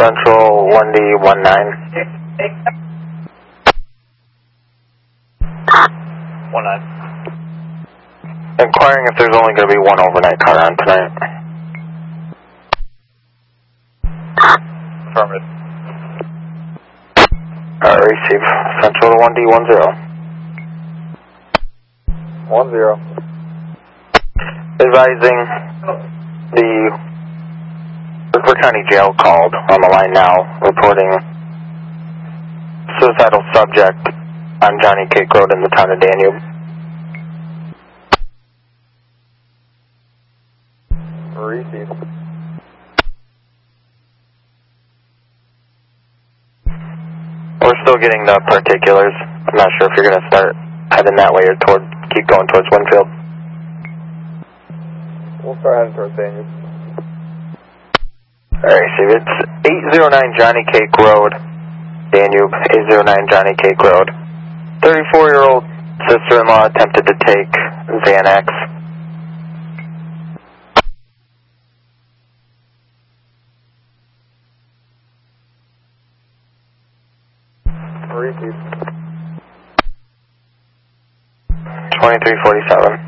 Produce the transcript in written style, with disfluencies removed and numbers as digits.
Central 1D19. 19. Inquiring if there's only going to be one overnight car on tonight. Affirmative. Receive. Central to 1D10. 10. Advising the Woodford County Jail called on the line now, reporting suicidal subject on Johnny Cake Road in the town of Danube. Receive. We're still getting the particulars. I'm not sure if you're going to start heading that way or keep going towards Winfield. We'll start heading towards Danube. Receive. It's 809 Johnny Cake Road, Danube, 809 Johnny Cake Road. 34-year-old sister-in-law attempted to take Xanax. Receive. 2347.